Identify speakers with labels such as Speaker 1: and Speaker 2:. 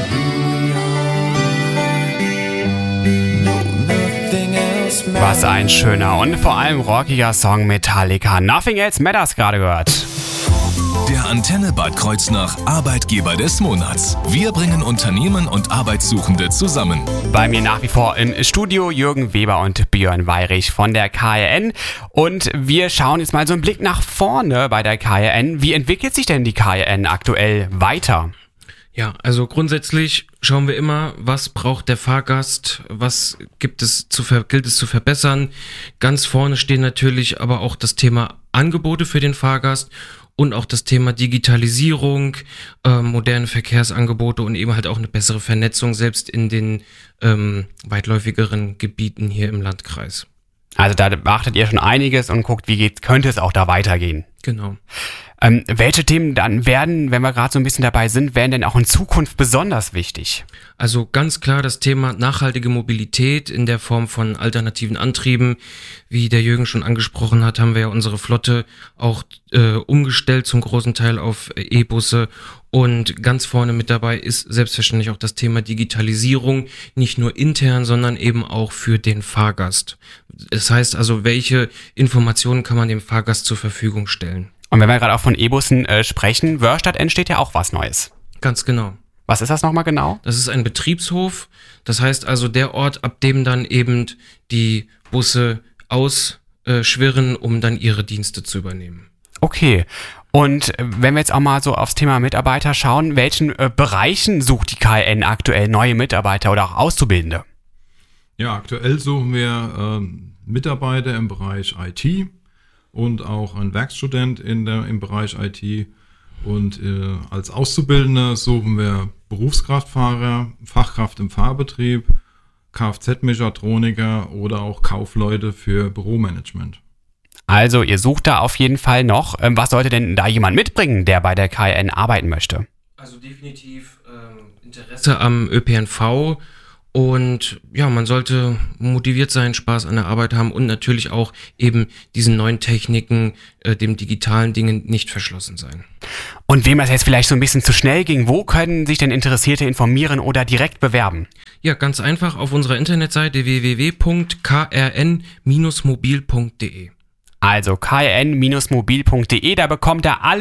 Speaker 1: Was ein schöner und vor allem rockiger Song Metallica. Nothing Else Matters gerade gehört.
Speaker 2: Der Antenne Bad Kreuznach Arbeitgeber des Monats. Wir bringen Unternehmen und Arbeitssuchende zusammen.
Speaker 1: Bei mir nach wie vor im Studio Jürgen Weber und Björn Weyrich von der KRN. Und wir schauen jetzt mal so einen Blick nach vorne bei der KRN. Wie entwickelt sich denn die KRN aktuell weiter?
Speaker 3: Ja, also grundsätzlich schauen wir immer, was braucht der Fahrgast, was gilt es zu verbessern. Ganz vorne stehen natürlich aber auch das Thema Angebote für den Fahrgast und auch das Thema Digitalisierung, moderne Verkehrsangebote und eben halt auch eine bessere Vernetzung, selbst in den weitläufigeren Gebieten hier im Landkreis.
Speaker 1: Also da beachtet ihr schon einiges und guckt, könnte es auch da weitergehen.
Speaker 3: Genau.
Speaker 1: Welche Themen dann werden, wenn wir gerade so ein bisschen dabei sind, werden denn auch in Zukunft besonders wichtig?
Speaker 3: Also ganz klar das Thema nachhaltige Mobilität in der Form von alternativen Antrieben. Wie der Jürgen schon angesprochen hat, haben wir ja unsere Flotte auch umgestellt zum großen Teil auf E-Busse. Und ganz vorne mit dabei ist selbstverständlich auch das Thema Digitalisierung, nicht nur intern, sondern eben auch für den Fahrgast. Das heißt also, welche Informationen kann man dem Fahrgast zur Verfügung stellen?
Speaker 1: Und wenn wir gerade auch von E-Bussen sprechen, Wörstadt entsteht ja auch was Neues.
Speaker 3: Ganz genau.
Speaker 1: Was ist das nochmal genau?
Speaker 3: Das ist ein Betriebshof. Das heißt also der Ort, ab dem dann eben die Busse ausschwirren, um dann ihre Dienste zu übernehmen.
Speaker 1: Okay. Und wenn wir jetzt auch mal so aufs Thema Mitarbeiter schauen, welchen Bereichen sucht die KRN aktuell neue Mitarbeiter oder auch Auszubildende?
Speaker 4: Ja, aktuell suchen wir Mitarbeiter im Bereich IT und auch einen Werkstudent im Bereich IT. Und als Auszubildende suchen wir Berufskraftfahrer, Fachkraft im Fahrbetrieb, Kfz-Mechatroniker oder auch Kaufleute für Büromanagement.
Speaker 1: Also ihr sucht da auf jeden Fall noch. Was sollte denn da jemand mitbringen, der bei der KRN arbeiten möchte?
Speaker 3: Also definitiv Interesse am ÖPNV. Und ja, man sollte motiviert sein, Spaß an der Arbeit haben und natürlich auch eben diesen neuen Techniken, dem digitalen Dingen nicht verschlossen sein.
Speaker 1: Und wem das jetzt vielleicht so ein bisschen zu schnell ging, wo können sich denn Interessierte informieren oder direkt bewerben?
Speaker 3: Ja, ganz einfach auf unserer Internetseite www.krn-mobil.de.
Speaker 1: Also krn-mobil.de, da bekommt ihr alle